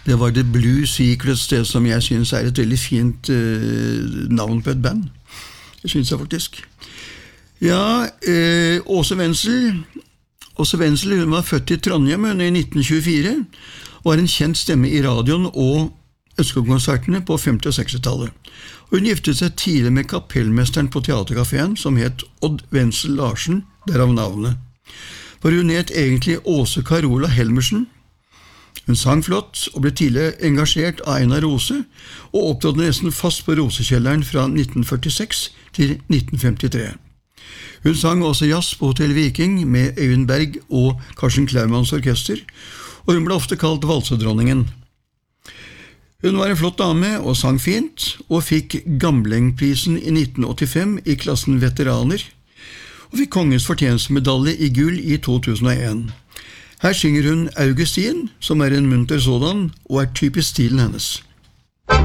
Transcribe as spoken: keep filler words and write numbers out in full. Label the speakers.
Speaker 1: Det var The Blue Secrets, det som jeg synes er et veldig fint uh, navn på et band. Det synes jeg faktisk. Ja, uh, Åse Wenzel, Åse Wenzel, hun var født i Trondheim i nitten tjuefire, og var en kjent stemme i radioen og Østskog-konsertene på femti- og seksti-tallet. Hun giftet seg tidlig med kapellmesteren på teaterkaféen, som het Odd Wenzel Larsen, derav navnet. For hun het egentlig Åse Carola Helmersen. Hun sang flott og ble tidlig engasjert av Einar Rose, og opptrådte nesten fast på Rosekjelleren fra nitten førtiseks til nitten femtitre. Hun sang også jazz på Hotel Viking med Øyvind Berg og Karsten Klaumanns orkester, og hun ble ofte kalt valsedronningen. Hun var en flott dame og sang fint, og fikk Gamlengprisen i nitten åttifem i klassen veteraner, og fikk kongens fortjenstmedalje i gull i to tusen og en. Her synger hun Augustin, som er en munter sådan, og er typisk stilen hennes.